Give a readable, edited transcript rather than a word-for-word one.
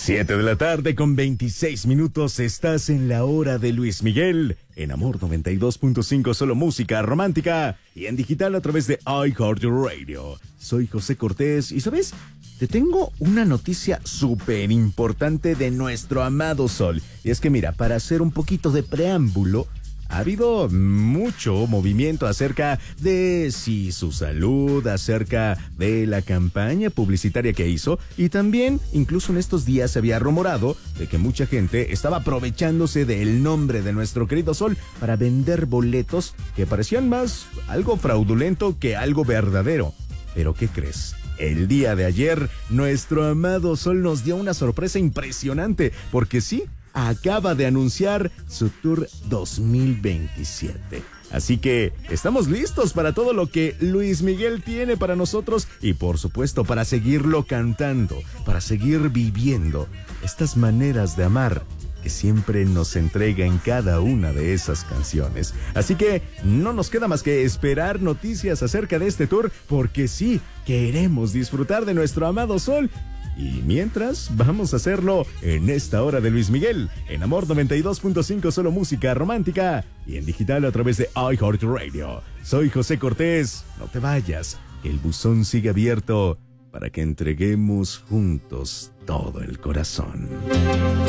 7 de la tarde con 26 minutos, estás en la hora de Luis Miguel, en Amor 92.5, solo música romántica, y en digital a través de iHeartRadio. Soy José Cortés, y ¿sabes? Te tengo una noticia súper importante de nuestro amado Sol. Y es que mira, para hacer un poquito de preámbulo, ha habido mucho movimiento acerca de su salud, acerca de la campaña publicitaria que hizo, y también, incluso en estos días se había rumorado de que mucha gente estaba aprovechándose del nombre de nuestro querido Sol para vender boletos que parecían más algo fraudulento que algo verdadero. ¿Pero qué crees? El día de ayer, nuestro amado Sol nos dio una sorpresa impresionante, porque sí, acaba de anunciar su Tour 2027. Así que estamos listos para todo lo que Luis Miguel tiene para nosotros y por supuesto para seguirlo cantando, para seguir viviendo estas maneras de amar que siempre nos entrega en cada una de esas canciones. Así que no nos queda más que esperar noticias acerca de este tour, porque sí, queremos disfrutar de nuestro amado Sol. Y mientras, vamos a hacerlo en esta hora de Luis Miguel, en Amor 92.5, solo música romántica, y en digital a través de iHeartRadio. Soy José Cortés, no te vayas, que el buzón sigue abierto para que entreguemos juntos todo el corazón.